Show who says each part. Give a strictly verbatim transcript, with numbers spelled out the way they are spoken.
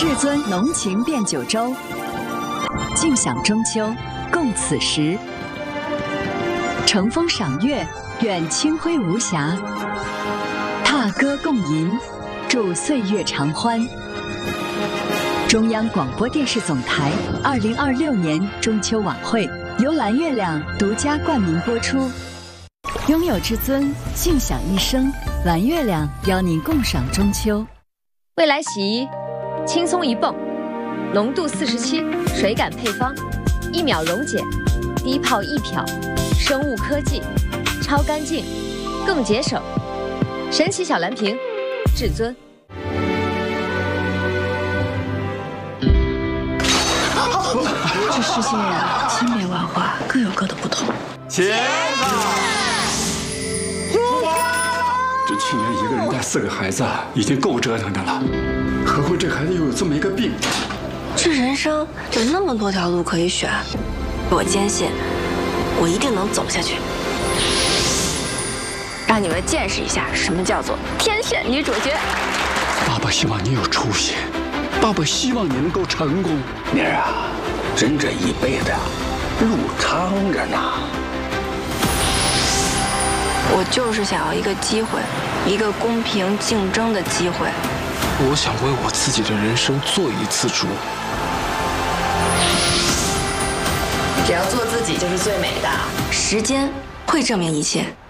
Speaker 1: 至尊浓情变九州，尽享中秋，共此时。乘风赏月，愿清辉无瑕；踏歌共吟，祝岁月长欢。中央广播电视总台二零二六年中秋晚会由蓝月亮独家冠名播出。拥有至尊，尽享一生。蓝月亮邀您共赏中秋。
Speaker 2: 未来洗衣，轻松一泵，浓度四十七，水感配方，一秒溶解，低泡一漂，生物科技，超干净，更节省。神奇小蓝瓶，至尊。
Speaker 3: 这世界千变万化，各有各的不同。
Speaker 4: 茄子，这去年一个人带四个孩子已经够折腾的了，何况这孩子又有这么一个病。
Speaker 3: 这人生有那么多条路可以选，我坚信，我一定能走下去，让你们见识一下什么叫做天选女主角。
Speaker 4: 爸爸希望你有出息，爸爸希望你能够成功。
Speaker 5: 妮儿啊，人这一辈子路长着呢。
Speaker 3: 我就是想要一个机会，一个公平竞争的机会。
Speaker 6: 我想为我自己的人生做一次主。
Speaker 3: 只要做自己就是最美的，时间会证明一切。